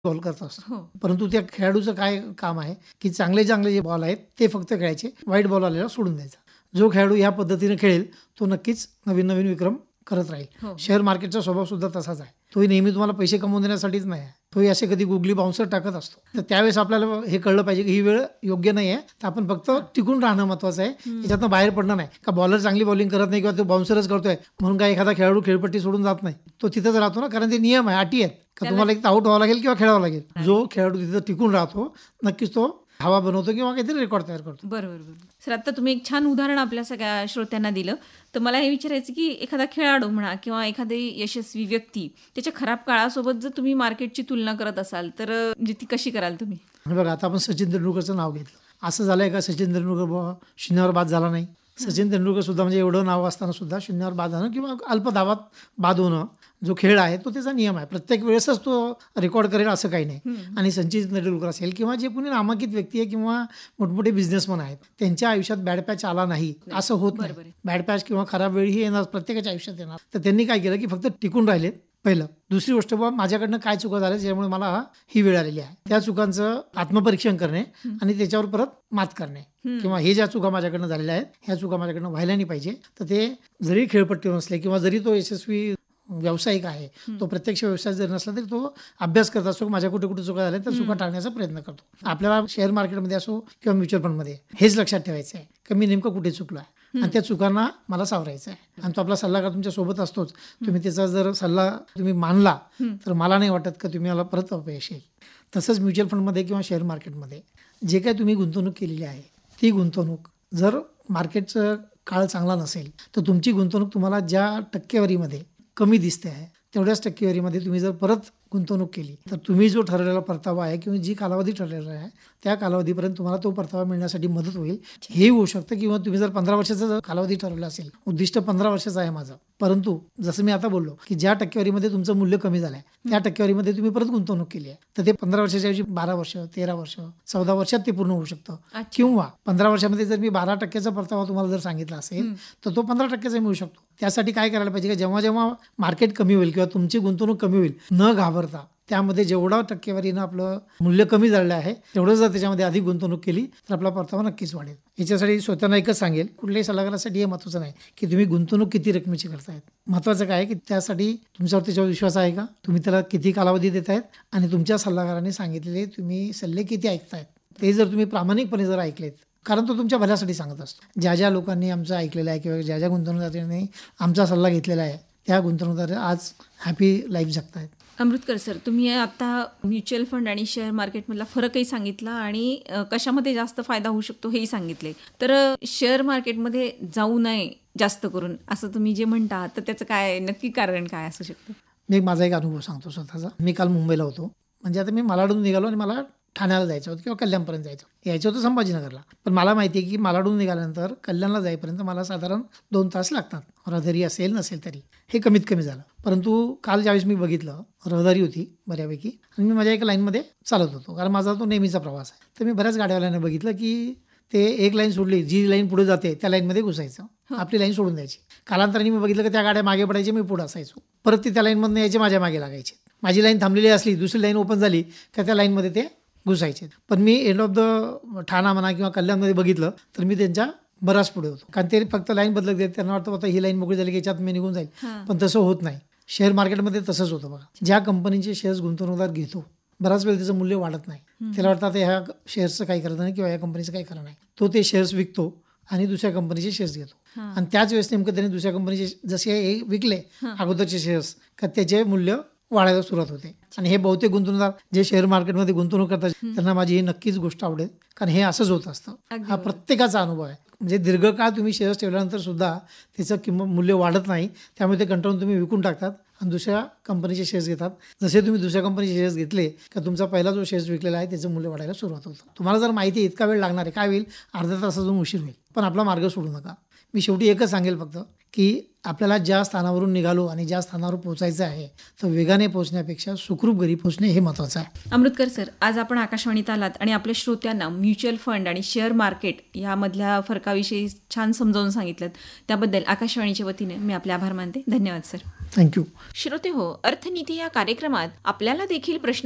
Ball करत असतो. हो. परंतु त्या खेळाडूचं काय काम आहे, की चांगले चांगले जे बॉल आहेत ते फक्त खेळायचे, वाईट बॉल आलेला सोडून द्यायचा. जो खेळाडू ह्या पद्धतीने खेळेल तो नक्कीच नवीन नवीन विक्रम करत राहील. हो. शेअर मार्केटचा स्वभाव सुद्धा तसाच आहे. तोही नेहमी तुम्हाला पैसे कमवून देण्यासाठीच नाही आहे. तोही असे कधी गुगली बाउन्सर टाकत असतो. तर त्यावेळेस आपल्याला हे कळलं पाहिजे की ही वेळ योग्य नाही आहे. तर आपण फक्त टिकून राहणं महत्वाचं आहे. याच्यातनं बाहेर पडणं नाही. का बॉलर चांगली बॉलिंग करत नाही किंवा तो बाउन्सरच करतोय म्हणून काय एखादा खेळाडू खेळपट्टी सोडून जात नाही. तो तिथंच राहतो ना, कारण ते नियम आहे, अटी आहेत का तुम्हाला एक आउट व्हावं लागेल किंवा खेळावं लागेल. जो खेळाडू तिथं टिकून राहतो नक्कीच तो हवा बनवतो किंवा काहीतरी रेकॉर्ड तयार करतो. बरोबर. सर, आता तुम्ही एक छान उदाहरण आपल्या सगळ्या श्रोत्यांना दिलं. तर मला हे विचारायचं की एखादा खेळाडू म्हणा किंवा एखादी यशस्वी व्यक्ती त्याच्या खराब काळासोबत जर तुम्ही मार्केटची तुलना करत असाल तर म्हणजे ती कशी कराल तुम्ही? बघा, आता आपण सचिन तेंडुलकरचं नाव घेतलं. असं झालंय का सचिन तेंडुलकर शून्यावर बाद झाला नाही? सचिन तेंडुलकर सुद्धा म्हणजे एवढं नाव असताना सुद्धा शून्यावर बाद होणं किंवा अल्प धावात बाद होणं जो खेळ आहे तो त्याचा नियम आहे. प्रत्येक वेळेसच तो रेकॉर्ड करेल असं काही नाही. आणि सचिन तेंडुलकर असेल किंवा जे कोणी नामांकित व्यक्ती आहे किंवा मोठमोठे बिझनेसमन आहेत त्यांच्या आयुष्यात बॅड पॅच आला नाही असं होत नाही. बॅड पॅच किंवा खराब वेळ ही येणार, प्रत्येकाच्या आयुष्यात येणार. तर त्यांनी काय केलं की फक्त टिकून राहिलेत. पहिलं. दुसरी गोष्ट, बाबा माझ्याकडनं काय चुका झाल्या ज्यामुळे मला ही वेळ आलेली आहे, त्या चुकांचं आत्मपरीक्षण करणे आणि त्याच्यावर परत मात करणे. किंवा हे ज्या चुका माझ्याकडनं झालेल्या आहेत ह्या चुका माझ्याकडनं व्हायला नाही पाहिजे. तर ते जरी खेळपट्टीवर नसले किंवा जरी तो यशस्वी व्यावसायिक आहे, तो प्रत्यक्ष व्यवसाय जरी नसला तरी तो अभ्यास करत असतो. माझ्या कुठे कुठे चुका झाल्या तर चुका टाळण्याचा प्रयत्न करतो. आपल्याला शेअर मार्केटमध्ये असो किंवा म्युच्युअल फंडमध्ये हेच लक्षात ठेवायचं आहे की मी नेमकं कुठे चुकलो आहे आणि त्या चुकांना मला सावरायचं आहे. आणि तो आपला सल्लागार तुमच्या सोबत असतोच. तुम्ही त्याचा जर सल्ला तुम्ही मानला तर मला नाही वाटत का तुम्ही मला परत अपयश येईल. तसंच म्युच्युअल फंडमध्ये किंवा शेअर मार्केटमध्ये जे काही तुम्ही गुंतवणूक केलेली आहे ती गुंतवणूक जर मार्केटचं काळ चांगला नसेल तर तुमची गुंतवणूक तुम्हाला ज्या टक्केवारीमध्ये कमी दिसते आहे तेवढ्याच टक्केवारीमध्ये तुम्ही जर परत गुंतवणूक केली तर तुम्ही जो ठरलेला परतावा आहे किंवा जी कालावधी ठरलेला आहे त्या कालावधीपर्यंत तुम्हाला तो परतावा मिळण्यासाठी मदत होईल. हे होऊ शकतं. किंवा तुम्ही जर 15 वर्षाचा जर कालावधी ठरवला असेल, उद्दिष्ट 15 वर्षाचं आहे माझं, परंतु जसं मी आता बोललो की ज्या टक्केवारीमध्ये तुमचं मूल्य कमी झालं आहे त्या टक्केवारीमध्ये तुम्ही परत गुंतवणूक केली आहे तर ते 15 वर्षाच्या ऐवजी 12 वर्ष, 13 वर्ष, 14 वर्षात ते पूर्ण होऊ शकतं. किंवा 15 वर्षामध्ये जर मी 12% परतावा तुम्हाला जर सांगितला असेल तर तो 15% मिळू शकतो. त्यासाठी काय करायला पाहिजे की जेव्हा जेव्हा मार्केट कमी होईल किंवा तुमची गुंतवणूक कमी होईल न घाबरता त्यामध्ये जेवढा टक्केवारीनं आपलं मूल्य कमी झालेलं आहे तेवढं जर त्याच्यामध्ये अधिक गुंतवणूक केली तर आपला परतावा नक्कीच वाढेल. याच्यासाठी स्वतःला एकच सांगेल, कुठल्याही सल्लागारासाठी हे महत्त्वाचं नाही की तुम्ही गुंतवणूक किती रकमेची करतायत. महत्त्वाचं काय आहे की त्यासाठी तुमच्यावर त्याच्यावर विश्वास आहे का, तुम्ही त्याला किती कालावधी देत आहेत आणि तुमच्या सल्लागाराने सांगितलेले तुम्ही सल्ले किती ऐकतायत. ते जर तुम्ही प्रामाणिकपणे जर ऐकलेत, कारण तो तुमच्या भल्यासाठी सांगत असतो. ज्या ज्या लोकांनी आमचं ऐकलेलं आहे किंवा ज्या ज्या गुंतवणूकदारांनी आमचा सल्ला घेतलेला आहे त्या गुंतवणूकदार आज हॅपी लाईफ जगतायत. अमृतकर सर, तुम्ही आता म्युच्युअल फंड आणि शेअर मार्केटमधला फरकही सांगितला आणि कशामध्ये जास्त फायदा होऊ शकतो हेही सांगितले. तर शेअर मार्केटमध्ये जाऊ नये जास्त करून असं तुम्ही जे म्हणता तर त्याचं काय नक्की कारण काय असू शकतं? मी माझा एक अनुभव सांगतो स्वतःचा. मी काल मुंबईला होतो. म्हणजे आता मी मालाडून निघालो आणि मला ठाण्याला जायचं होतं किंवा कल्याणपर्यंत यायचं होतं संभाजीनगरला. पण मला माहिती आहे की मालाडून निघाल्यानंतर कल्याणला जाईपर्यंत मला साधारण 2 तास लागतात. रहदारी असेल नसेल तरी हे कमीत कमी झालं. परंतु काल ज्यावेळेस मी बघितलं रहदारी होती बऱ्यापैकी आणि मी माझ्या एका लाईनमध्ये चालत होतो कारण माझा तो नेहमीचा प्रवास आहे. तर मी बऱ्याच गाड्यावाल्यांना बघितलं की ते एक लाईन सोडली, जी लाईन पुढे जाते त्या लाईनमध्ये घुसायचं, आपली लाईन सोडून द्यायची. कालांतराने मी बघितलं की त्या गाड्या मागे पडायची, मी पुढे असायचो. परत ते त्या लाईनमधून यायचे, माझ्या मागे लागायचे. माझी लाईन थांबलेली असली दुसरी लाईन ओपन झाली का त्या लाईनमध्ये ते घुसायचे. पण मी एंड ऑफ द ठाणा म्हणा किंवा कल्याणमध्ये बघितलं तर मी त्यांच्या बराच पुढे होतो. कारण ते फक्त लाईन बदलत देत, त्यांना वाटतं आता ही लाईन मोकळी झाली की याच्यात मी निघून जाईल. पण तसं होत नाही. शेअर मार्केटमध्ये तसंच होतं बघा. ज्या कंपनीचे शेअर्स गुंतवणूकदार घेतो बराच वेळ त्याचं मूल्य वाढत नाही. त्याला वाटतं आता ह्या शेअर्सचं काही खरं नाही किंवा या कंपनीचं काही खरं नाही. तो ते शेअर्स विकतो आणि दुसऱ्या कंपनीचे शेअर्स घेतो आणि त्याच वेळेस नेमकं त्यांनी दुसऱ्या कंपनीचे जसे विकले अगोदरचे शेअर्स का त्याचे मूल्य वाढायला सुरुवात होते. आणि हे बहुतेक गुंतवणूकदार जे शेअर मार्केटमध्ये गुंतवणूक करतात त्यांना माझी ही नक्कीच गोष्ट आवडेल, कारण हे असंच होत असतं. हा प्रत्येकाचा अनुभव आहे. म्हणजे दीर्घकाळ तुम्ही शेअर्स ठेवल्यानंतर सुद्धा त्याचं मूल्य वाढत नाही. त्यामुळे ते कंटाळून तुम्ही विकून टाकतात आणि दुसऱ्या कंपनीचे शेअर्स घेतात. जसे तुम्ही दुसऱ्या कंपनीचे शेअर्स घेतले का तुमचा पहिला जो शेअर्स विकलेला आहे त्याचं मूल्य वाढायला सुरुवात होतं. तुम्हाला जर माहिती आहे इतका वेळ लागणार आहे, काय होईल, अर्ध्या तासातून उशीर होईल, पण आपला मार्ग सोडू नका. मी शेवटी एकच सांगेल फक्त की आपल्याला ज्या स्थानावरून निघालो आणि ज्या स्थानावर पोहोचायचं आहे तर वेगाने पोहोचण्यापेक्षा सुखरूप घरी पोहोचणे हे महत्त्वाचं आहे. अमृतकर सर, आज आपण आकाशवाणीत आलात आणि आपल्या श्रोत्यांना म्युच्युअल फंड आणि शेअर मार्केट यामधल्या फरकाविषयी छान समजावून सांगितलं. त्याबद्दल आकाशवाणीच्या वतीने मी आपले आभार मानते. धन्यवाद सर. थँक्यू. श्रोते हो, अर्थनीती या कार्यक्रमात आपल्याला देखील प्रश्न